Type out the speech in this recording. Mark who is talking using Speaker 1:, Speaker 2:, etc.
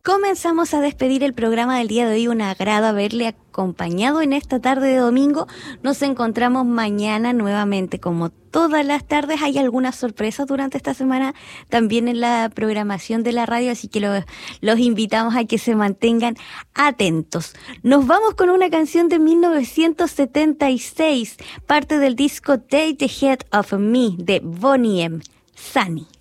Speaker 1: Comenzamos a despedir el programa del día de hoy. Un agrado haberle acompañado en esta tarde de domingo. Nos encontramos mañana nuevamente. Como todas las tardes, hay algunas sorpresas durante esta semana también en la programación de la radio, así que los invitamos a que se mantengan atentos. Nos vamos con una canción de 1976, parte del disco Take the Head of Me de Boney M. Sunny.